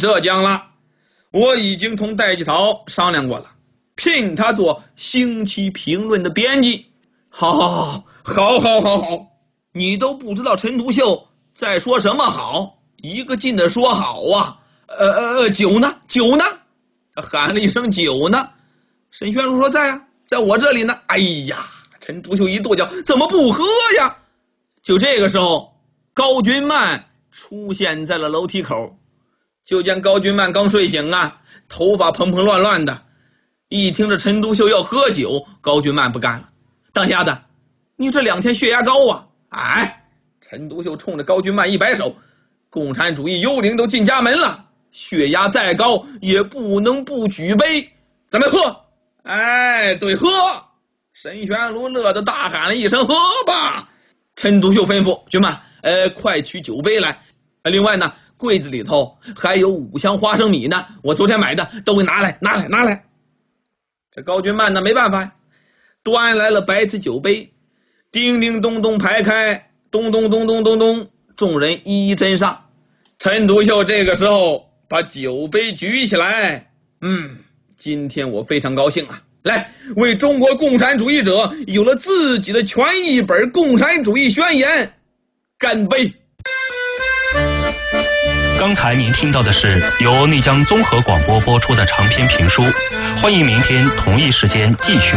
浙江了。我已经同戴季陶商量过了，聘他做星期评论的编辑。好，你都不知道陈独秀在说什么好，一个劲的说好啊。酒呢？喊了一声酒呢。沈宣儒说在啊，在我这里呢。哎呀，陈独秀一跺脚，怎么不喝呀？就这个时候，高君曼出现在了楼梯口。就见高君曼刚睡醒啊，头发蓬蓬乱乱的。一听着陈独秀要喝酒，高君曼不干了。当家的，你这2天血压高啊！哎，陈独秀冲着高君曼一摆手，共产主义幽灵都进家门了，血压再高也不能不举杯，咱们喝！哎，对，喝！沈宣儒乐得大喊了一声：“喝吧！”陈独秀吩咐君曼：“快取酒杯来。另外呢，柜子里头还有5箱花生米呢，我昨天买的，都给拿来。”这高君曼呢，没办法呀，端来了白瓷酒杯，叮叮咚咚排开，咚咚咚咚咚咚，众人一一斟上。陈独秀这个时候把酒杯举起来，今天我非常高兴啊！来，为中国共产主义者有了自己的全一本共产主义宣言干杯！ 刚才您听到的是由内江综合广播播出的长篇评书，欢迎明天同一时间继续。